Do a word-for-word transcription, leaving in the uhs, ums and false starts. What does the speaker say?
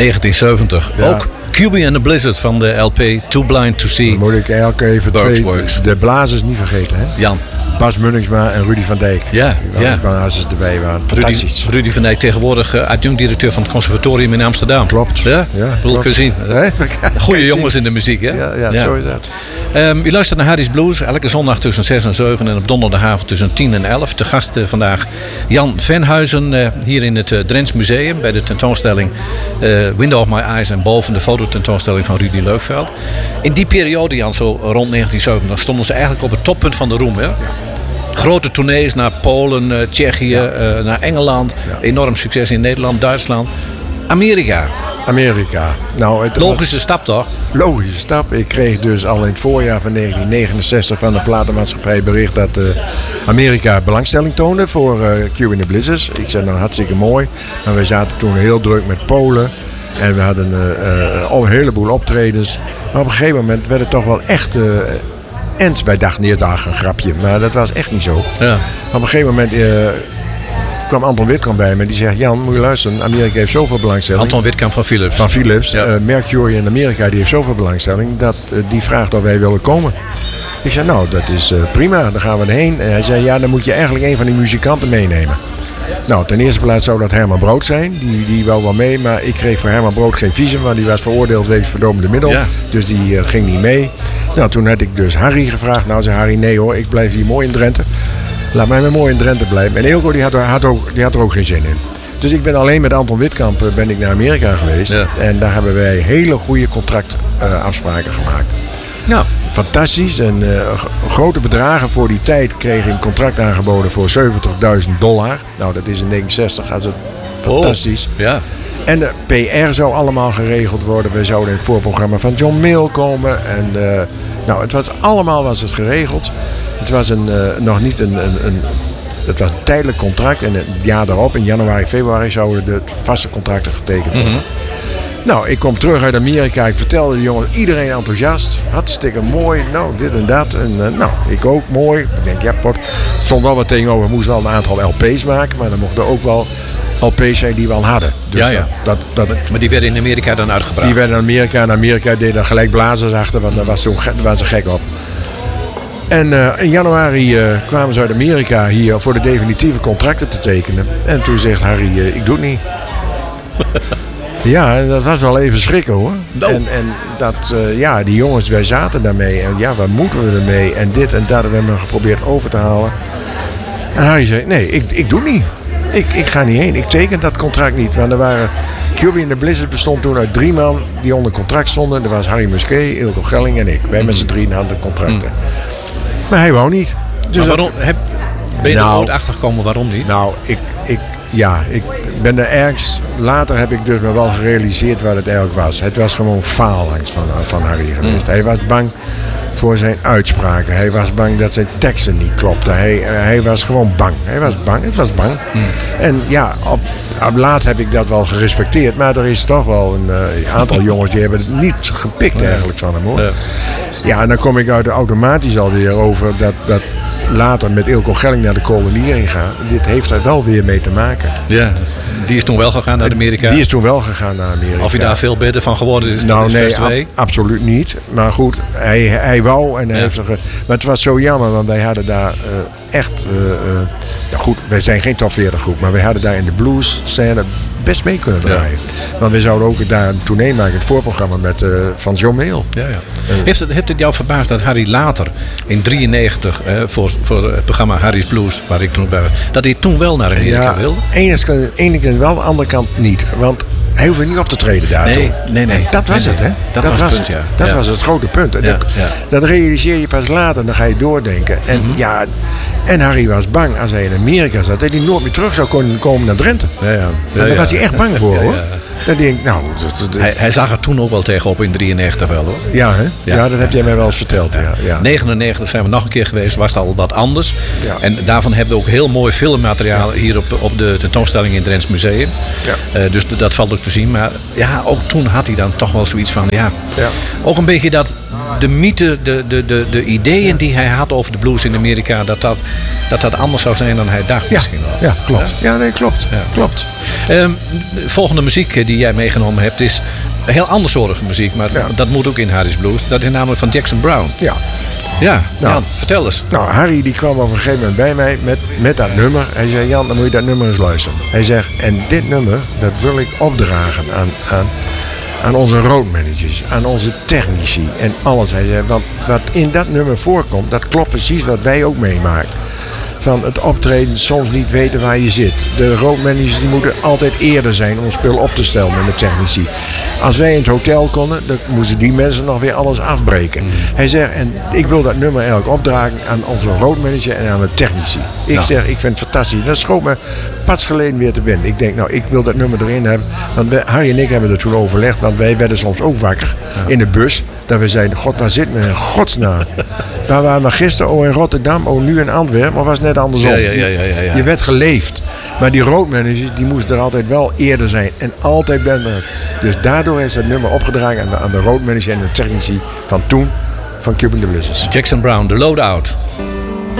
negentien zeventig. Ja. Ook Q B and the Blizzard van de L P Too Blind to See. Dan moet ik elke even twee, de blazers niet vergeten. Hè? Jan. Bas Munningsma en Rudy van Dijk. Ja, die ja. blazers erbij waren. Fantastisch. Rudy, Rudy van Dijk tegenwoordig uh, adjunct-directeur van het conservatorium in Amsterdam. Klopt. Ja? Ja, wil ik zien. Nee? Goeie jongens in de muziek, hè? Ja, ja, ja. Zo is dat. Um, u luistert naar Harry's Blues. Elke zondag tussen zes en zeven en op donderdagavond tussen tien en elf. Te gast uh, vandaag Jan Venhuizen uh, hier in het uh, Drents Museum. Bij de tentoonstelling uh, Window of My Eyes en boven de fototentoonstelling van Rudy Leukveld. In die periode, Jan, zo rond negentien zeventig, stonden ze eigenlijk op het toppunt van de roem, hè? Ja. Grote tournees naar Polen, uh, Tsjechië, ja. uh, naar Engeland. Ja. Enorm succes in Nederland, Duitsland. Amerika. Amerika. Nou, het logische was... stap toch? Logische stap. Ik kreeg dus al in het voorjaar van negentien negenenzestig van de platenmaatschappij bericht dat uh, Amerika belangstelling toonde voor uh, Q and the Blizzards. Ik zei nou hartstikke mooi. Maar wij zaten toen heel druk met Polen. En we hadden uh, uh, een heleboel optredens. Maar op een gegeven moment werd het toch wel echt... Uh, En wij dachten eerst, ach, een grapje. Maar dat was echt niet zo. Ja. Op een gegeven moment uh, kwam Anton Witkamp bij me. Die zegt, Jan, moet je luisteren. Amerika heeft zoveel belangstelling. Anton Witkamp van Philips. Van Philips. Ja. Uh, Mercury in Amerika, die heeft zoveel belangstelling. Dat uh, die vraagt of wij willen komen. Ik zei, nou, dat is uh, prima. Dan gaan we erheen. En hij zei, ja, dan moet je eigenlijk een van die muzikanten meenemen. Nou, ten eerste plaats zou dat Herman Brood zijn. Die, die wou wel mee. Maar ik kreeg voor Herman Brood geen visum. Want die was veroordeeld wegens verdovende middel. Ja. Dus die uh, ging niet mee. Nou, toen had ik dus Harry gevraagd. Nou, zei Harry, nee hoor, ik blijf hier mooi in Drenthe. Laat mij maar mooi in Drenthe blijven. En Eelco, die had, had, ook, die had er ook geen zin in. Dus ik ben alleen met Anton Witkamp ben ik naar Amerika geweest. Ja. En daar hebben wij hele goede contractafspraken uh, gemaakt. Nou. Fantastisch. En uh, grote bedragen voor die tijd kreeg ik een contract aangeboden voor zeventigduizend dollar. Nou, dat is in negenenzestig. Dat is fantastisch. Oh, ja. En de P R zou allemaal geregeld worden. We zouden in het voorprogramma van John Mayall komen. En uh, nou, het was allemaal was het geregeld. Het was een, uh, nog niet een, een, een, het was een tijdelijk contract. En het jaar daarop, in januari, februari, zouden de vaste contracten getekend worden. Mm-hmm. Nou, ik kom terug uit Amerika. Ik vertelde de jongens, iedereen enthousiast. Hartstikke mooi. Nou, dit en dat. En uh, nou, ik ook mooi. Ik denk, ja, pot. Er stond wel wat tegenover. We moesten wel een aantal L P's maken. Maar er mochten ook wel L P's zijn die we al hadden. Dus ja, ja. Dat, dat, maar die werden in Amerika dan uitgebracht? Die werden in Amerika. En Amerika deed er gelijk blazers achter. Want daar was, was ze gek op. En uh, in januari uh, kwamen ze uit Amerika hier voor de definitieve contracten te tekenen. En toen zegt Harry, uh, ik doe het niet. Ja, dat was wel even schrikken hoor. No. En, en dat, uh, ja, die jongens, wij zaten daarmee. En ja, waar moeten we ermee? En dit en dat. We hebben hem geprobeerd over te halen. En Harry zei, nee, ik, ik doe het niet. Ik, ik ga niet heen. Ik teken dat contract niet. Want er waren... Q B and the Blizzard bestond toen uit drie man die onder contract stonden. Er was Harry Musquet, Eelco Gelling en ik. Wij mm. met z'n drieën hadden contracten. Mm. Maar hij wou niet. Dus maar waarom? Heb, ben je nou, er ooit achter gekomen waarom niet? Nou, ik... ik Ja, ik ben er ergens... Later heb ik dus me wel gerealiseerd wat het eigenlijk was. Het was gewoon faalangst van, van Harry geweest. Mm. Hij was bang voor zijn uitspraken. Hij was bang dat zijn teksten niet klopten. Hij, hij was gewoon bang. Hij was bang. Het was bang. Mm. En ja, op, op laat heb ik dat wel gerespecteerd. Maar er is toch wel een uh, aantal jongens die hebben het niet gepikt nee. eigenlijk van hem hoor. Ja. Ja, en dan kom ik uit de automatisch alweer over dat... dat later met Eelco Gelling naar de koloniering gaan. Dit heeft er wel weer mee te maken. Ja, die is toen wel gegaan naar Amerika? Die is toen wel gegaan naar Amerika. Of je daar veel beter van geworden is? Nou nee, ab- absoluut niet. Maar goed, hij, hij wou en hij ja. heeft zich... Maar het was zo jammer, want wij hadden daar uh, echt... Uh, uh, ja goed, wij zijn geen top veertig groep, maar wij hadden daar in de blues scène best mee kunnen draaien. Ja. Want we zouden ook daar een tournee maken, het voorprogramma met, uh, van John Mayall. Ja, ja. Uh, heeft, het, heeft het jou verbaasd dat Harry later, in drieënnegentig, uh, voor, voor het programma Harry's Blues, waar ik toen bij was, dat hij toen wel naar Amerika ja, wilde? Aan de ene kant wel, aan de andere kant niet. Want hij hoefde niet op te treden daar nee, toen. Nee, nee. En dat was nee, het, hè? Dat, dat was, was het, het. Ja. Dat ja. was het grote punt. Ja, dat, ja. dat realiseer je pas later, dan ga je doordenken. En mm-hmm. ja... En Harry was bang als hij in Amerika zat, dat hij nooit meer terug zou kunnen komen naar Drenthe. Ja, ja. Ja, daar ja. was hij echt bang voor, ja, ja. hoor. Dan denk ik, nou... Dat, dat, hij, hij zag er toen ook wel tegenop in drieënnegentig wel, hoor. Ja, hè? Ja, ja dat heb jij mij wel eens verteld, ja. ja. ja. negenennegentig zijn we nog een keer geweest, was het al wat anders. Ja. En daarvan hebben we ook heel mooi filmmateriaal ja. hier op, op de tentoonstelling in het Drents Museum. Ja. Uh, dus dat valt ook te zien. Maar ja, ook toen had hij dan toch wel zoiets van, ja... ja. Ook een beetje dat... de mythe, de, de, de, de ideeën ja. die hij had over de blues in Amerika, dat dat, dat, dat anders zou zijn dan hij dacht ja. misschien wel. Ja, klopt. Ja, ja nee, klopt. Ja. klopt. Um, de volgende muziek die jij meegenomen hebt is heel andersoortige muziek, maar ja. dat moet ook in Harry's Blues. Dat is namelijk van Jackson Brown. Ja. Ja, nou, Jan, vertel eens. Nou, Harry die kwam op een gegeven moment bij mij met, met dat nummer. Hij zei, Jan, dan moet je dat nummer eens luisteren. Hij zegt, en dit nummer, dat wil ik opdragen aan, aan, aan onze roadmanagers, aan onze technici en alles. Hij zei, want wat in dat nummer voorkomt, dat klopt precies wat wij ook meemaken. Van het optreden soms niet weten waar je zit. De roadmanagers die moeten altijd eerder zijn om spul op te stellen met de technici. Als wij in het hotel konden, dan moesten die mensen nog weer alles afbreken. Mm. Hij zegt, en ik wil dat nummer eigenlijk opdragen aan onze roadmanager en aan de technici. Ik nou. zeg, ik vind het fantastisch. Dat schoot me pas geleden weer te binnen. Ik denk, nou, ik wil dat nummer erin hebben. Want wij, Harry en ik hebben er toen overlegd, want wij werden soms ook wakker ja. in de bus. Dat we zeiden, god, waar zit men in godsnaam? Waar waren we gisteren? Oh, in Rotterdam. Oh, nu in Antwerpen. Maar was net andersom. Ja, ja, ja, ja, ja, ja. Je werd geleefd. Maar die roadmanagers, die moesten er altijd wel eerder zijn. En altijd ben ik. Dus daardoor is het nummer opgedragen aan de, aan de roadmanager en de technici van toen, van Cuban the Blizzards. Jackson Brown, The Loadout.